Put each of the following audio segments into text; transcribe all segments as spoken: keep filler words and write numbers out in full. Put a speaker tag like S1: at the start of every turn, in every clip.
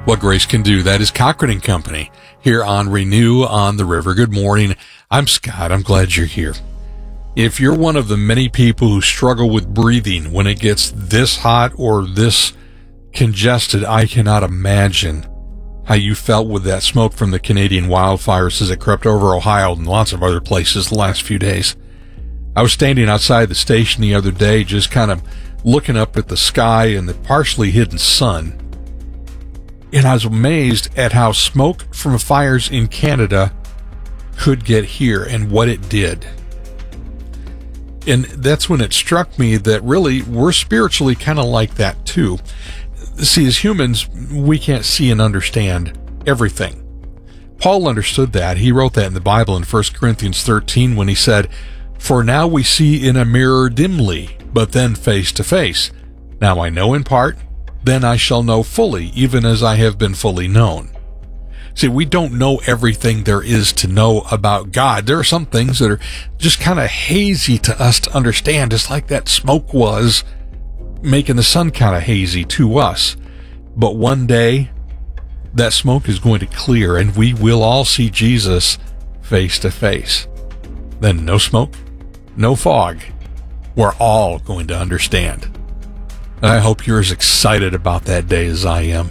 S1: what grace can do. That is Cochran and Company here on Renew on the River. Good morning. I'm Scott. I'm glad you're here. If you're one of the many people who struggle with breathing when it gets this hot or this congested, I cannot imagine how you felt with that smoke from the Canadian wildfires as it crept over Ohio and lots of other places the last few days. I was standing outside the station the other day, just kind of looking up at the sky and the partially hidden sun. And I was amazed at how smoke from fires in Canada could get here and what it did. And that's when it struck me that really we're spiritually kind of like that too. See, as humans, we can't see and understand everything. Paul understood that. He wrote that in the Bible in First Corinthians thirteen when he said, "For now we see in a mirror dimly, but then face to face. Now I know in part, then I shall know fully, even as I have been fully known." See, we don't know everything there is to know about God. There are some things that are just kind of hazy to us to understand, just like that smoke was making the sun kind of hazy to us. But one day, that smoke is going to clear, and we will all see Jesus face to face. Then no smoke, no fog. We're all going to understand. And I hope you're as excited about that day as I am.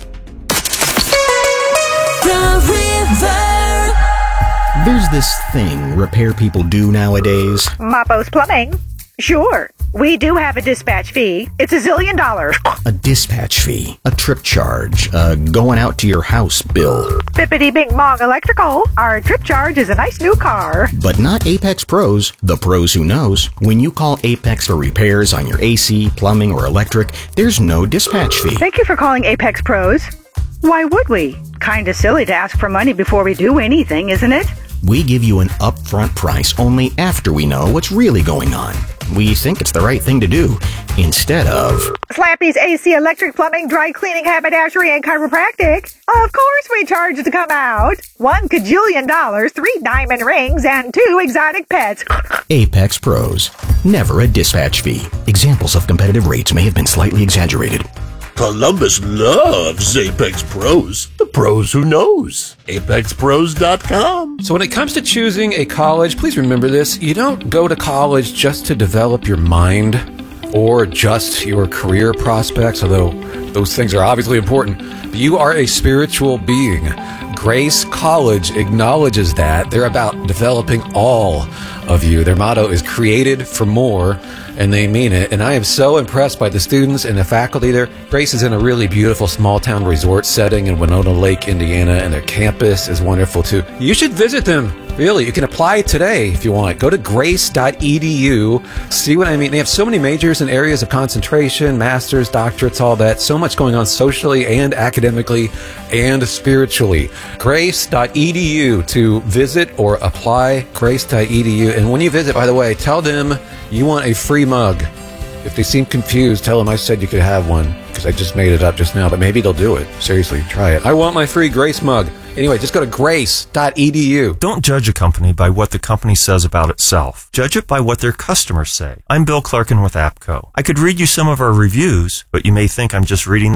S2: The River.
S3: There's this thing repair people do nowadays.
S4: Mapo's Plumbing. Sure, we do have a dispatch fee. It's a zillion dollars.
S3: A dispatch fee, a trip charge, uh, going out to your house bill.
S4: Bippity Bing Bong Electrical. Our trip charge is a nice new car.
S3: But not Apex Pros, the pros who knows. When you call Apex for repairs on your A C, plumbing, or electric, there's no dispatch fee.
S4: Thank you for calling Apex Pros. Why would we? Kinda silly to ask for money before we do anything, isn't it?
S3: We give you an upfront price only after we know what's really going on. We think it's the right thing to do, instead of
S4: Slappy's A C, electric, plumbing, dry cleaning, haberdashery, and chiropractic. Of course we charge to come out. One cajillion dollars, three diamond rings, and two exotic pets.
S3: Apex Pros. Never a dispatch fee. Examples of competitive rates may have been slightly exaggerated.
S5: Columbus loves Apex Pros. The pros who knows. apex pros dot com.
S6: So when it comes to choosing a college, please remember this. You don't go to college just to develop your mind or just your career prospects, although those things are obviously important. You are a spiritual being. Grace College acknowledges that. They're about developing all of you. Their motto is created for more, and they mean it. And I am so impressed by the students and the faculty there. Grace is in a really beautiful small town resort setting in Winona Lake, Indiana, and their campus is wonderful too. You should visit them. Really, you can apply today if you want. Go to grace dot e d u. See what I mean? They have so many majors and areas of concentration, masters, doctorates, all that. So much going on socially and academically and spiritually. grace dot e d u to visit or apply. grace dot e d u. And when you visit, by the way, tell them you want a free mug. If they seem confused, tell them I said you could have one, because I just made it up just now, but maybe they'll do it. Seriously, try it. I want my free Grace mug. Anyway, just go to grace dot e d u.
S7: Don't judge a company by what the company says about itself. Judge it by what their customers say. I'm Bill Clarkin with APCO. I could read you some of our reviews, but you may think I'm just reading